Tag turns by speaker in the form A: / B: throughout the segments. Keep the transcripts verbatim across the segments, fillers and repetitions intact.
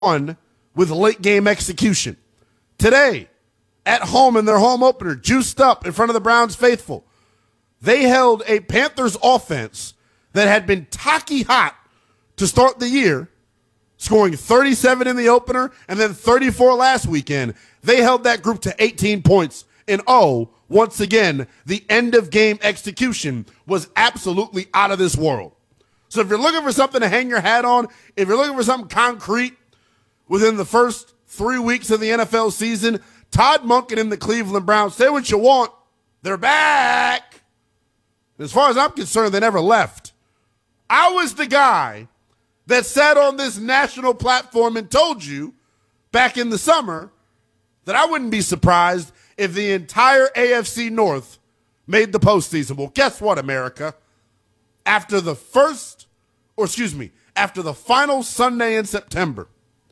A: on with late game execution. Today, at home in their home opener, juiced up in front of the Browns faithful, they held a Panthers offense that had been tacky hot to start the year, scoring thirty-seven in the opener and then thirty-four last weekend. They held that group to eighteen points. And oh, once again, the end of game execution was absolutely out of this world. So if you're looking for something to hang your hat on, if you're looking for something concrete within the first three weeks of the N F L season, Todd Monken and the Cleveland Browns, say what you want, they're back. As far as I'm concerned, they never left. I was the guy that sat on this national platform and told you back in the summer that I wouldn't be surprised if the entire A F C North made the postseason. Well, guess what, America? After the first, or excuse me, after the final Sunday in September,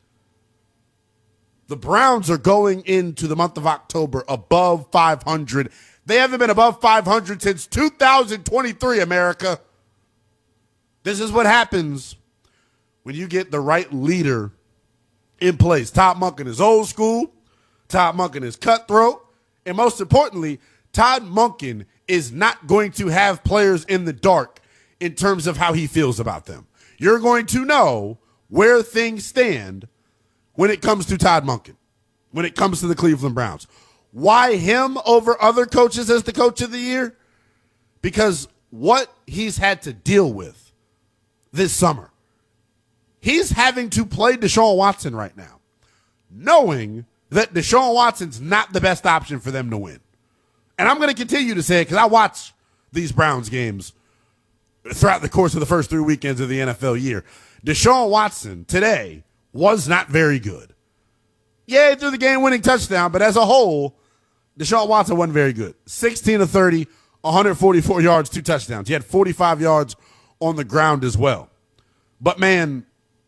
A: the Browns are going into the month of October above five hundred. They haven't been above five hundred since two thousand twenty-three, America. This is what happens when you get the right leader in place. Todd Monken is old school. Todd Monken is cutthroat. And most importantly, Todd Monken is not going to have players in the dark in terms of how he feels about them. You're going to know where things stand when it comes to Todd Monken, when it comes to the Cleveland Browns. Why him over other coaches as the coach of the year? Because what he's had to deal with this summer. He's having to play Deshaun Watson right now, knowing that Deshaun Watson's not the best option for them to win. And I'm going to continue to say it because I watch these Browns games throughout the course of the first three weekends of the N F L year. Deshaun Watson today was not very good. Yeah, he threw the game-winning touchdown, but as a whole, Deshaun Watson wasn't very good. sixteen of thirty, one hundred forty-four yards, two touchdowns. He had forty-five yards on the ground as well. But, man,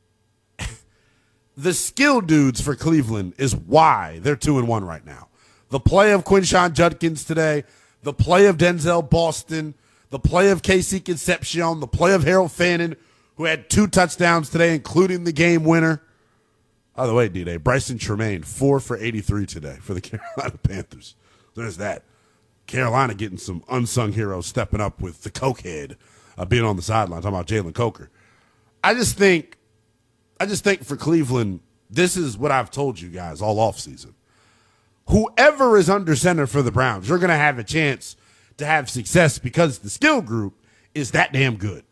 A: the skill dudes for Cleveland is why they're two and one right now. The play of Quinshon Judkins today, the play of Denzel Boston, the play of Casey Concepcion, the play of Harold Fannin, who had two touchdowns today, including the game winner. By the way, D-Day, Bryson Tremaine, four for eighty-three today for the Carolina Panthers. There's that. Carolina getting some unsung heroes stepping up with the cokehead uh, being on the sideline. Talking about Jalen Coker. I just think, I just think for Cleveland, this is what I've told you guys all offseason. Whoever is under center for the Browns, you're going to have a chance to have success because the skill group is that damn good.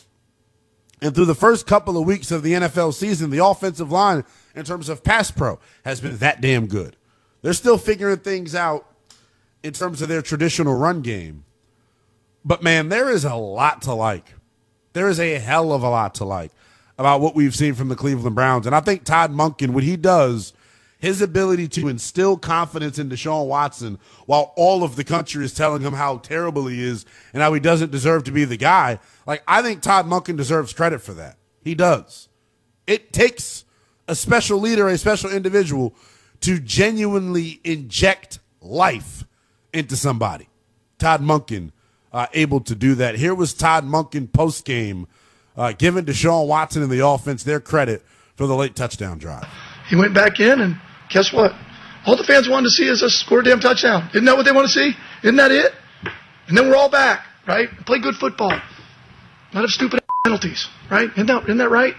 A: And through the first couple of weeks of the N F L season, the offensive line, in terms of pass pro, has been that damn good. They're still figuring things out in terms of their traditional run game. But, man, there is a lot to like. There is a hell of a lot to like about what we've seen from the Cleveland Browns. And I think Todd Monken, what he does, his ability to instill confidence in Deshaun Watson while all of the country is telling him how terrible he is and how he doesn't deserve to be the guy, like, I think Todd Monken deserves credit for that. He does. It takes a special leader, a special individual, to genuinely inject life into somebody. Todd Monken uh, able to do that. Here was Todd Monken post-game uh, giving Deshaun Watson and the offense their credit for the late touchdown drive.
B: He went back in, and guess what? All the fans wanted to see is us score a damn touchdown. Isn't that what they want to see? Isn't that it? And then we're all back, right? Play good football. Not have stupid penalties, right? Isn't that, isn't that right?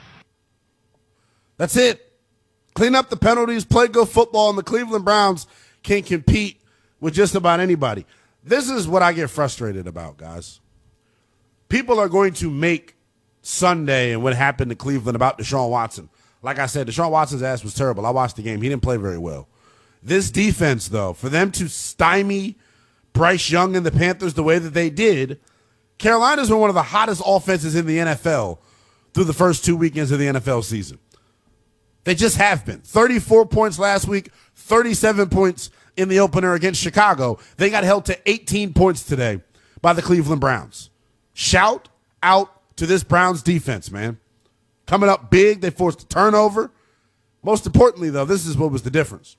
A: That's it. Clean up the penalties, play good football, and the Cleveland Browns can compete with just about anybody. This is what I get frustrated about, guys. People are going to make Sunday and what happened to Cleveland about Deshaun Watson. Like I said, Deshaun Watson's ass was terrible. I watched the game. He didn't play very well. This defense, though, for them to stymie Bryce Young and the Panthers the way that they did, Carolina's been one of the hottest offenses in the N F L through the first two weekends of the N F L season. They just have been. thirty-four points last week, thirty-seven points in the opener against Chicago. They got held to eighteen points today by the Cleveland Browns. Shout out to this Browns defense, man. Coming up big, they forced a turnover. Most importantly, though, this is what was the difference.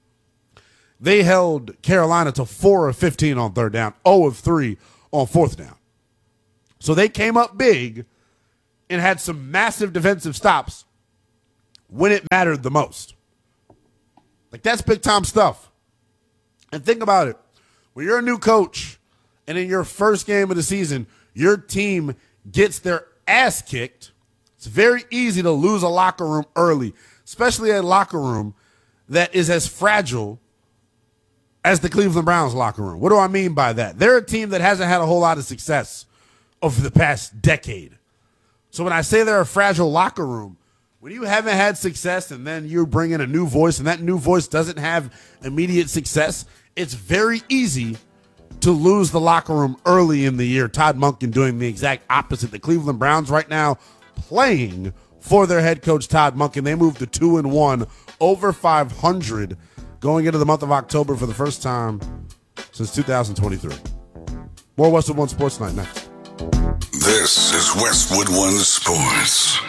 A: They held Carolina to four of fifteen on third down, zero of three on fourth down. So they came up big and had some massive defensive stops when it mattered the most. Like, that's big time stuff. And think about it. When you're a new coach and in your first game of the season, your team gets their ass kicked, it's very easy to lose a locker room early, especially a locker room that is as fragile as the Cleveland Browns locker room. What do I mean by that? They're a team that hasn't had a whole lot of success over the past decade. So when I say they're a fragile locker room, when you haven't had success and then you bring in a new voice and that new voice doesn't have immediate success, it's very easy to lose the locker room early in the year. Todd Monken doing the exact opposite. The Cleveland Browns right now playing for their head coach, Todd Monken. They moved to two and one, over five hundred going into the month of October for the first time since two thousand twenty-three. More Westwood One Sports Night next.
C: This is Westwood One Sports.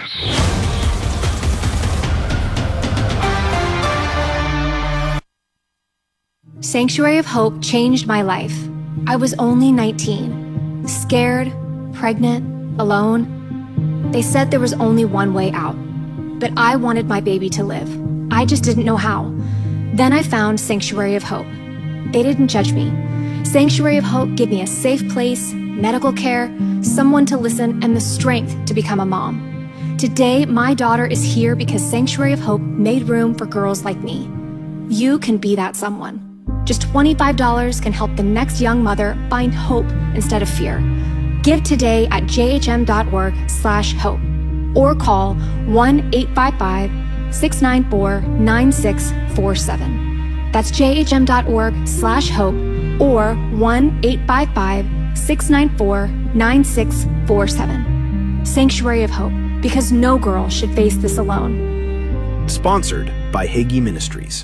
D: Sanctuary of Hope changed my life. I was only nineteen, scared, pregnant, alone. They said there was only one way out, but I wanted my baby to live. I just didn't know how. Then I found Sanctuary of Hope. They didn't judge me. Sanctuary of Hope gave me a safe place, medical care, someone to listen, and the strength to become a mom. Today, my daughter is here because Sanctuary of Hope made room for girls like me. You can be that someone. Just twenty-five dollars can help the next young mother find hope instead of fear. Give today at jhm.org slash hope or call one eight five five, six nine four, nine six four seven. That's jhm.org slash hope or one eight five five, six nine four, nine six four seven. Sanctuary of Hope, because no girl should face this alone.
E: Sponsored by Hagee Ministries.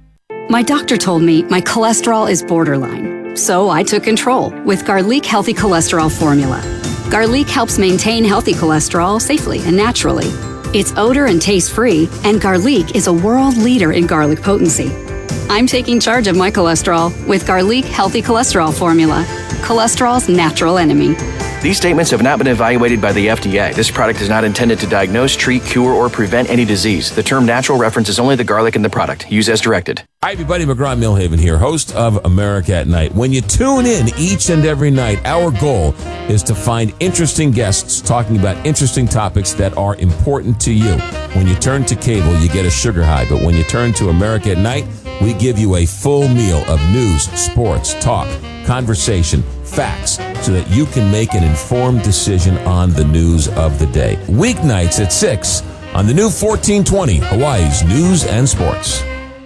F: My doctor told me my cholesterol is borderline, so I took control with Garlic Healthy Cholesterol Formula. Garlic helps maintain healthy cholesterol safely and naturally. It's odor and taste-free, and Garlic is a world leader in garlic potency. I'm taking charge of my cholesterol with Garlic Healthy Cholesterol Formula, cholesterol's natural enemy.
E: These statements have not been evaluated by the F D A. This product is not intended to diagnose, treat, cure, or prevent any disease. The term natural references only the garlic in the product. Use as directed.
G: Hi, everybody. McGraw Millhaven here, host of America at Night. When you tune in each and every night, our goal is to find interesting guests talking about interesting topics that are important to you. When you turn to cable, you get a sugar high. But when you turn to America at Night, we give you a full meal of news, sports, talk, conversation, facts, so that you can make an informed decision on the news of the day. Weeknights at six on the new fourteen twenty, Hawaii's News and Sports.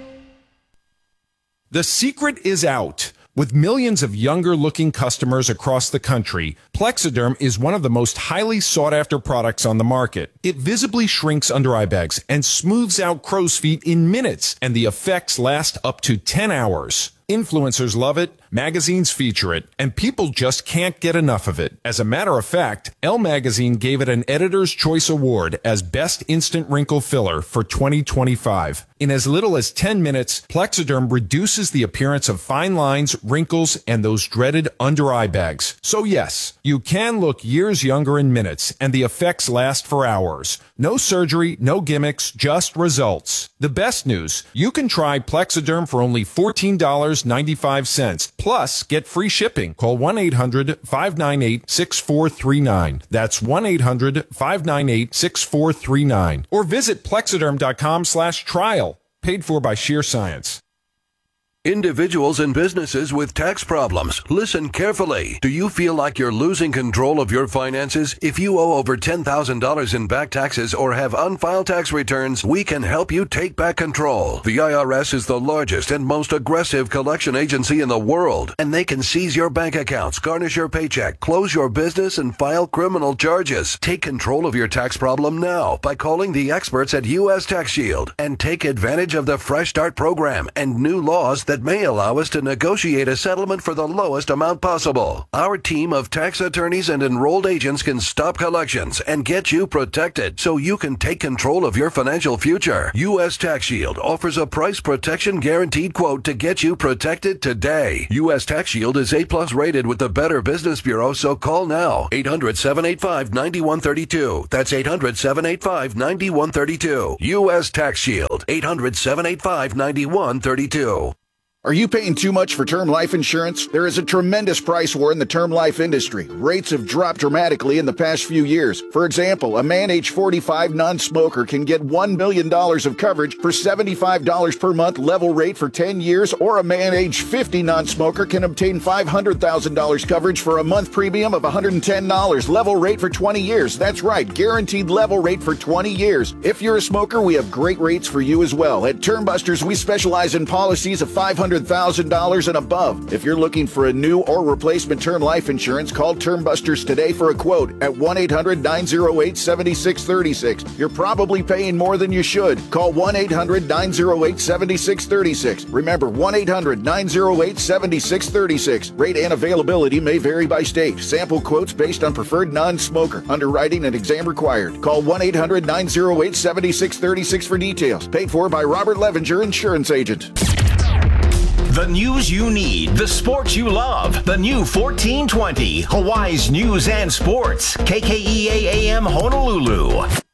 H: The secret is out. With millions of younger-looking customers across the country, Plexiderm is one of the most highly sought-after products on the market. It visibly shrinks under eye bags and smooths out crow's feet in minutes, and the effects last up to ten hours. Influencers love it, magazines feature it, and people just can't get enough of it. As a matter of fact, Elle Magazine gave it an Editor's Choice Award as Best Instant Wrinkle Filler for twenty twenty-five. In as little as ten minutes, Plexiderm reduces the appearance of fine lines, wrinkles, and those dreaded under-eye bags. So yes, you can look years younger in minutes, and the effects last for hours. No surgery, no gimmicks, just results. The best news, you can try Plexiderm for only fourteen dollars and ninety-five cents. Plus, get free shipping. Call one eight hundred, five nine eight, six four three nine. That's one eight hundred, five nine eight, six four three nine. Or visit plexiderm.com slash trial. Paid for by Sheer Science.
I: Individuals and businesses with tax problems, listen carefully. Do you feel like you're losing control of your finances? If you owe over ten thousand dollars in back taxes or have unfiled tax returns, we can help you take back control. The I R S is the largest and most aggressive collection agency in the world, and they can seize your bank accounts, garnish your paycheck, close your business, and file criminal charges. Take control of your tax problem now by calling the experts at U S Tax Shield and take advantage of the Fresh Start program and new laws that that may allow us to negotiate a settlement for the lowest amount possible. Our team of tax attorneys and enrolled agents can stop collections and get you protected so you can take control of your financial future. U S Tax Shield offers a price protection guaranteed quote to get you protected today. U S Tax Shield is A plus rated with the Better Business Bureau, so call now. eight hundred, seven eight five, nine one three two. That's eight hundred, seven eight five, nine one three two. U S Tax Shield. eight hundred, seven eight five, nine one three two.
J: Are you paying too much for term life insurance? There is a tremendous price war in the term life industry. Rates have dropped dramatically in the past few years. For example, a man age forty-five non-smoker can get one million dollars of coverage for seventy-five dollars per month level rate for ten years, or a man age fifty non-smoker can obtain five hundred thousand dollars coverage for a month premium of one hundred ten dollars level rate for twenty years. That's right, guaranteed level rate for twenty years. If you're a smoker, we have great rates for you as well. At Term Busters, we specialize in policies of five hundred thousand dollars and above. If you're looking for a new or replacement term life insurance, call Term Busters today for a quote at one eight hundred, nine oh eight, seven six three six. You're probably paying more than you should. Call one eight hundred, nine oh eight, seven six three six. Remember, one eight hundred, nine oh eight, seven six three six. Rate and availability may vary by state. Sample quotes based on preferred non-smoker. Underwriting and exam required. Call one eight hundred, nine oh eight, seven six three six for details. Paid for by Robert Levenger, Insurance Agent.
K: The news you need, the sports you love. The new fourteen twenty, Hawaii's News and Sports. K K E A A M Honolulu.